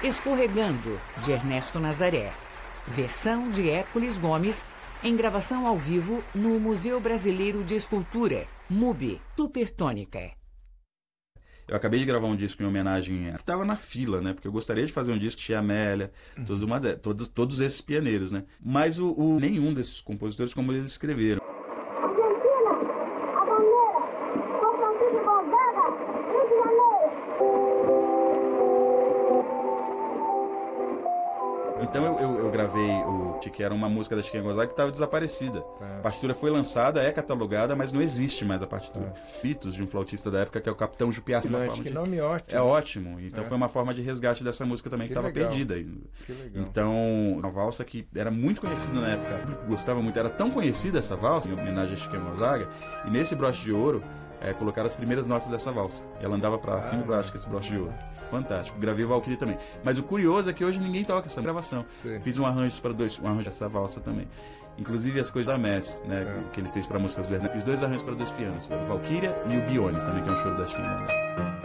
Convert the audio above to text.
Escorregando, de Ernesto Nazaré. Versão de Hércules Gomes, em gravação ao vivo no Museu Brasileiro de Escultura, MUB, Supertônica. Eu acabei de gravar um disco em homenagem que estava na fila, né? Porque eu gostaria de fazer um disco de Tia Amélia, todos esses pioneiros, né? Mas nenhum desses compositores como eles escreveram. Então eu gravei que era uma música da Chiquinha Gonzaga que estava desaparecida. A partitura foi lançada, é catalogada, mas não existe mais a partitura. Mitos de um flautista da época que é o Capitão Jupiá. Que nome ótimo. É ótimo. Então foi uma forma de resgate dessa música também que estava perdida ainda. Que legal. Então, uma valsa que era muito conhecida na época, o público gostava muito, era tão conhecida essa valsa, em homenagem a Chiquinha Gonzaga, e nesse broche de ouro, colocaram as primeiras notas dessa valsa. E ela andava pra cima e pra baixo com esse broche de ouro. Fantástico. Gravei Valkyrie também. Mas o curioso é que hoje ninguém toca essa gravação. Sim. Fiz um arranjo dessa valsa também. Inclusive as coisas da Mess, né? Que ele fez pra músicas do Ernesto. Fiz 2 arranjos pra 2 pianos. O Valkyria e o Bione também, que é um choro da Chiquinha Gonzaga.